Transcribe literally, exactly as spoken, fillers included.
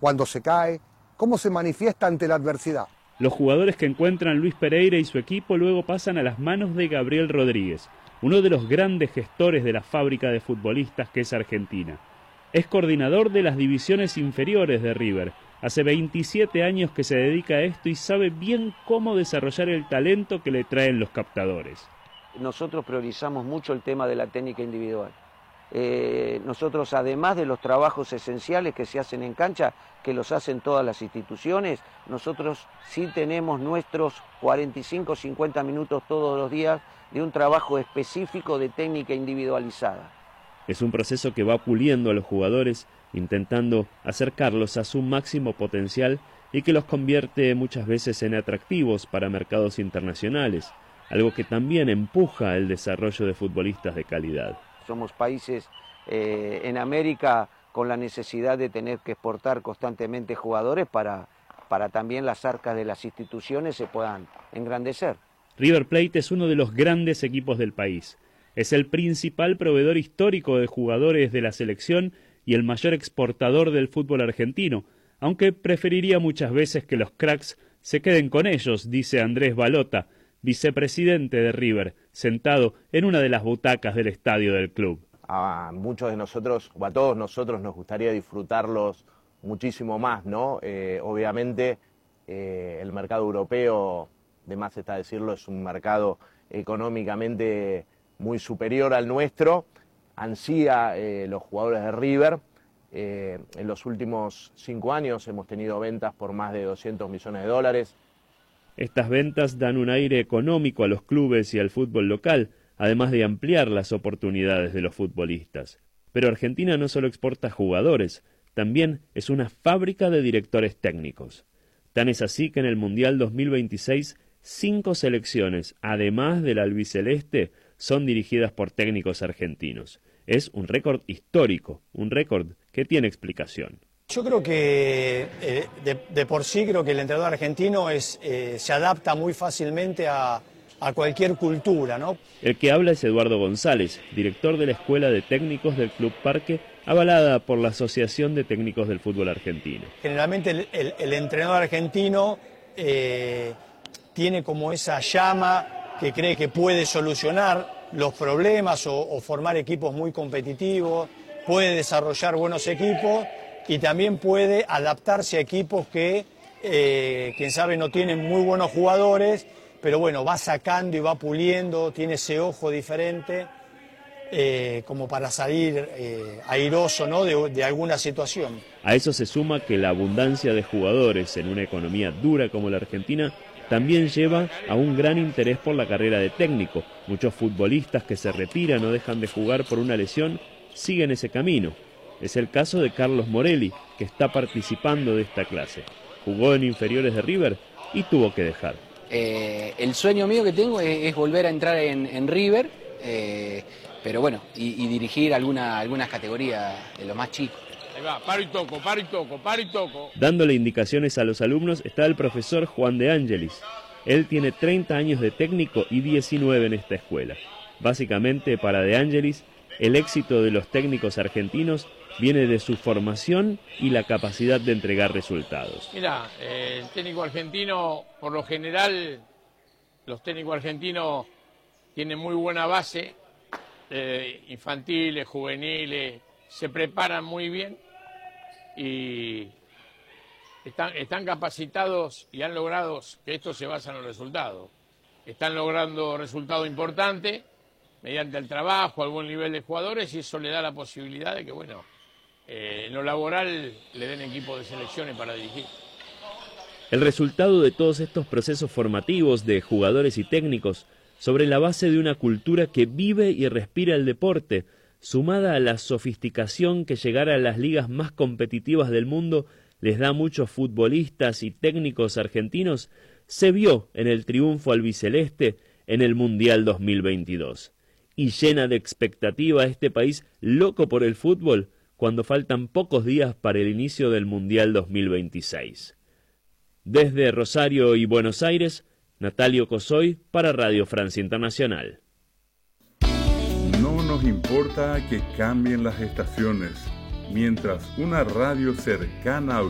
cuando se cae, cómo se manifiesta ante la adversidad. Los jugadores que encuentran Luis Pereira y su equipo luego pasan a las manos de Gabriel Rodríguez, uno de los grandes gestores de la fábrica de futbolistas que es Argentina. Es coordinador de las divisiones inferiores de River. Hace veintisiete años que se dedica a esto y sabe bien cómo desarrollar el talento que le traen los captadores. Nosotros priorizamos mucho el tema de la técnica individual. Eh, nosotros, además de los trabajos esenciales que se hacen en cancha, que los hacen todas las instituciones, nosotros sí tenemos nuestros cuarenta y cinco a cincuenta minutos todos los días de un trabajo específico de técnica individualizada. Es un proceso que va puliendo a los jugadores, intentando acercarlos a su máximo potencial y que los convierte muchas veces en atractivos para mercados internacionales, algo que también empuja el desarrollo de futbolistas de calidad. Somos países eh, en América con la necesidad de tener que exportar constantemente jugadores para, para también las arcas de las instituciones se puedan engrandecer. River Plate es uno de los grandes equipos del país. Es el principal proveedor histórico de jugadores de la selección y el mayor exportador del fútbol argentino, aunque preferiría muchas veces que los cracks se queden con ellos, dice Andrés Balota, vicepresidente de River, sentado en una de las butacas del estadio del club. A muchos de nosotros, o a todos nosotros, nos gustaría disfrutarlos muchísimo más, ¿no? Eh, obviamente, eh, el mercado europeo, de más está decirlo, es un mercado económicamente muy superior al nuestro. Ansía eh, los jugadores de River. Eh, en los últimos cinco años hemos tenido ventas por más de doscientos millones de dólares. Estas ventas dan un aire económico a los clubes y al fútbol local, además de ampliar las oportunidades de los futbolistas. Pero Argentina no solo exporta jugadores, también es una fábrica de directores técnicos. Tan es así que en el Mundial dos mil veintiséis, cinco selecciones, además del albiceleste, son dirigidas por técnicos argentinos. Es un récord histórico, un récord que tiene explicación. Yo creo que eh, de, de por sí creo que el entrenador argentino es, eh, se adapta muy fácilmente a, a cualquier cultura, ¿no? El que habla es Eduardo González, director de la Escuela de Técnicos del Club Parque, avalada por la Asociación de Técnicos del Fútbol Argentino. Generalmente el, el, el entrenador argentino eh, tiene como esa llama que cree que puede solucionar los problemas o, o formar equipos muy competitivos, puede desarrollar buenos equipos y también puede adaptarse a equipos que, eh, quién sabe, no tienen muy buenos jugadores, pero bueno, va sacando y va puliendo, tiene ese ojo diferente, eh, como para salir eh, airoso, ¿no?, de, de alguna situación. A eso se suma que la abundancia de jugadores en una economía dura como la Argentina también lleva a un gran interés por la carrera de técnico. Muchos futbolistas que se retiran o dejan de jugar por una lesión siguen ese camino. Es el caso de Carlos Morelli, que está participando de esta clase. Jugó en inferiores de River y tuvo que dejar. Eh, el sueño mío que tengo es, es volver a entrar en, en River, eh, pero bueno, y, y dirigir alguna, algunas categorías de los más chicos. Ahí va, paro y toco, paro y toco, paro y toco. Dándole indicaciones a los alumnos está el profesor Juan de Ángelis. Él tiene treinta años de técnico y diecinueve en esta escuela. Básicamente, para de Ángelis, el éxito de los técnicos argentinos viene de su formación y la capacidad de entregar resultados. Mira, eh, el técnico argentino, por lo general, los técnicos argentinos tienen muy buena base, eh, infantiles, juveniles, se preparan muy bien y están, están capacitados y han logrado que esto se basa en los resultados. Están logrando resultados importantes mediante el trabajo, al buen nivel de jugadores, y eso le da la posibilidad de que, bueno, eh, en lo laboral le den equipos de selecciones para dirigir. El resultado de todos estos procesos formativos de jugadores y técnicos sobre la base de una cultura que vive y respira el deporte, sumada a la sofisticación que llegar a las ligas más competitivas del mundo les da a muchos futbolistas y técnicos argentinos, se vio en el triunfo albiceleste en el Mundial dos mil veintidós. Y llena de expectativa a este país loco por el fútbol cuando faltan pocos días para el inicio del Mundial dos mil veintiséis. Desde Rosario y Buenos Aires, Natalio Cosoy para Radio Francia Internacional. No nos importa que cambien las estaciones, mientras una radio cercana a